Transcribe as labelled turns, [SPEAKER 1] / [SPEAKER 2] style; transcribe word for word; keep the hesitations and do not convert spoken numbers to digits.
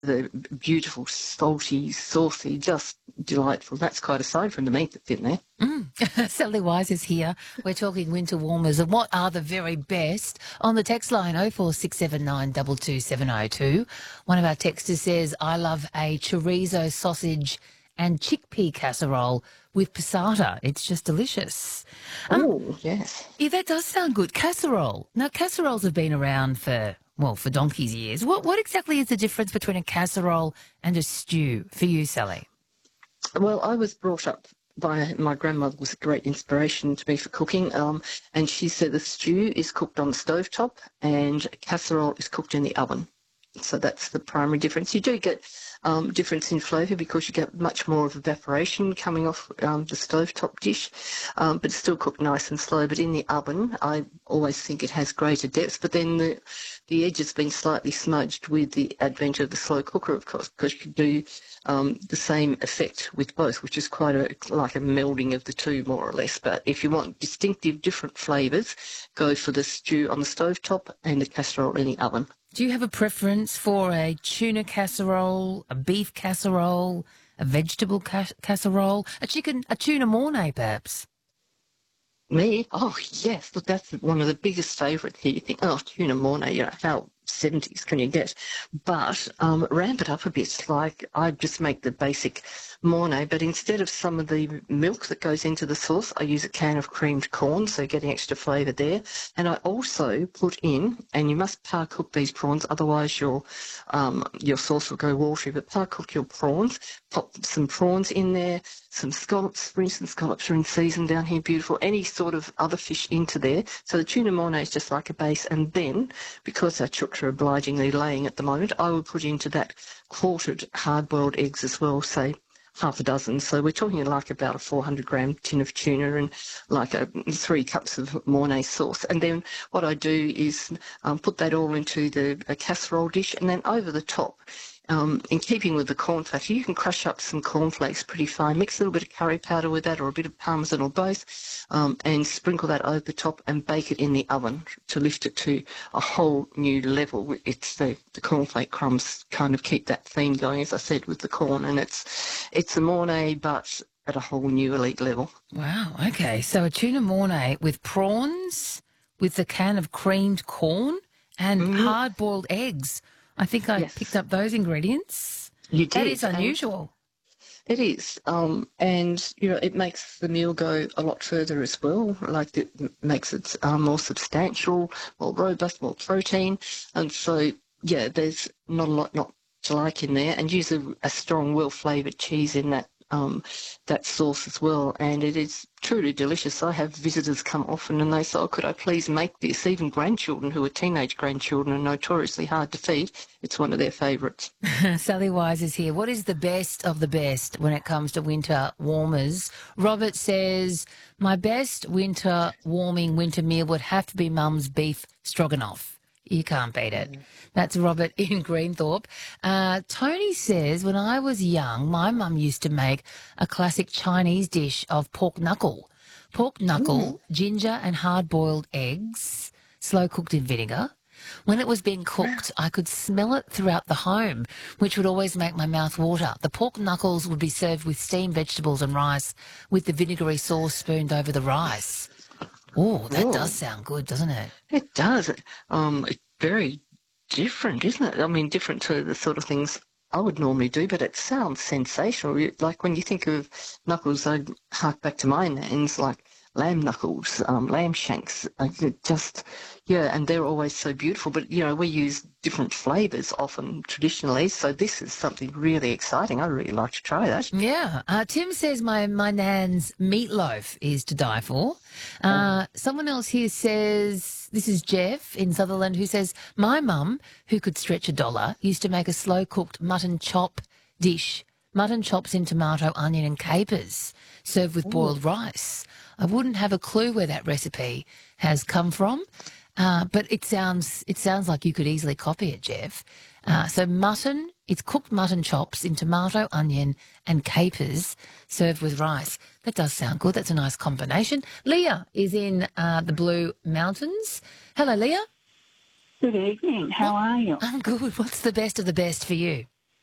[SPEAKER 1] the beautiful, salty, saucy, just delightful. That's quite aside from the meat that's in there.
[SPEAKER 2] Mm. Sally Wise is here. We're talking winter warmers and what are the very best. On the text line oh four six seven nine two two seven oh two, one of our texters says, I love a chorizo sausage and chickpea casserole with passata. It's just delicious. Um,
[SPEAKER 1] Oh, yes.
[SPEAKER 2] yeah, that does sound good. Casserole. Now, casseroles have been around for, well, for donkey's years. What, what exactly is the difference between a casserole and a stew for you, Sally?
[SPEAKER 1] Well, I was brought up by my grandmother, was a great inspiration to me for cooking, um, and she said the stew is cooked on the stovetop and casserole is cooked in the oven. So that's the primary difference. You do get um, difference in flavour because you get much more of evaporation coming off um, the stovetop dish, um, but it's still cooked nice and slow. But in the oven, I always think it has greater depth. But then the the edge has been slightly smudged with the advent of the slow cooker, of course, because you can do um, the same effect with both, which is quite a like a melding of the two, more or less. But if you want distinctive, different flavours, go for the stew on the stovetop and the casserole in the oven.
[SPEAKER 2] Do you have a preference for a tuna casserole, a beef casserole, a vegetable ca- casserole, a chicken, a tuna mornay, perhaps?
[SPEAKER 1] Me? Oh, yes. Look, that's one of the biggest favourites here. You think, oh, tuna mornay, you know, how seventies can you get? But um, ramp it up a bit. Like, I just make the basic mornay, but instead of some of the milk that goes into the sauce, I use a can of creamed corn, so getting extra flavour there. And I also put in, and you must par cook these prawns, otherwise your um, your sauce will go watery, but par cook your prawns, pop some prawns in there, some scallops, for instance, scallops are in season down here, beautiful, any sort of other fish into there. So the tuna mornay is just like a base, and then, because our chooks are obligingly laying at the moment, I will put into that quartered hard-boiled eggs as well, say half a dozen. So we're talking like about a four hundred gram tin of tuna and like a, three cups of Mornay sauce. And then what I do is um, put that all into the a casserole dish, and then over the top, Um, in keeping with the cornflakes, you can crush up some cornflakes pretty fine, mix a little bit of curry powder with that or a bit of parmesan or both, um, and sprinkle that over the top and bake it in the oven to lift it to a whole new level. It's the, the cornflake crumbs kind of keep that theme going, as I said, with the corn, and it's it's a Mornay but at a whole new elite level.
[SPEAKER 2] Wow, okay. So a tuna mornay with prawns, with the can of creamed corn and
[SPEAKER 1] Mm-hmm.
[SPEAKER 2] hard-boiled eggs. I think I
[SPEAKER 1] Yes.
[SPEAKER 2] picked up those ingredients.
[SPEAKER 1] You
[SPEAKER 2] That
[SPEAKER 1] did.
[SPEAKER 2] is unusual.
[SPEAKER 1] It is, um, and you know, it makes the meal go a lot further as well. Like it makes it um, more substantial, more robust, more protein, and so yeah, there's not a lot not to like in there. And use a, a strong, well-flavoured cheese in that um, that sauce as well, and it is truly delicious. I have visitors come often and they say, "Oh, could I please make this?" Even grandchildren who are teenage grandchildren are notoriously hard to feed. It's one of their favourites.
[SPEAKER 2] Sally Wise is here. What is the best of the best when it comes to winter warmers? Robert says, my best winter warming winter meal would have to be Mum's beef stroganoff. You can't beat it. That's Robert in Greenthorpe. Uh, Tony says, when I was young, my mum used to make a classic Chinese dish of pork knuckle. Pork knuckle, ginger and hard-boiled eggs, slow-cooked in vinegar. When it was being cooked, I could smell it throughout the home, which would always make my mouth water. The pork knuckles would be served with steamed vegetables and rice with the vinegary sauce spooned over the rice. Oh, that
[SPEAKER 1] Oh.
[SPEAKER 2] does sound good, doesn't it?
[SPEAKER 1] It does. Um, it's very different, isn't it? I mean, different to the sort of things I would normally do, but it sounds sensational. You- Like when you think of knuckles, I hark back to my names, like lamb knuckles, um, lamb shanks. uh, it Just, yeah, and they're always so beautiful. But, you know, we use different flavours often traditionally, so this is something really exciting. I'd really like to try that.
[SPEAKER 2] Yeah. Uh, Tim says my, my nan's meatloaf is to die for. Uh, someone else here says, this is Jeff in Sutherland, who says, my mum, who could stretch a dollar, used to make a slow-cooked mutton chop dish, mutton chops in tomato, onion and capers, served with boiled rice. I wouldn't have a clue where that recipe has come from, uh, but it sounds it sounds like you could easily copy it, Jeff. Uh, so mutton, it's cooked mutton chops in tomato, onion and capers served with rice. That does sound good. That's a nice combination. Leah is in uh, the Blue Mountains. Hello, Leah.
[SPEAKER 3] Good evening. How are you?
[SPEAKER 2] I'm good. What's the best of the best for you?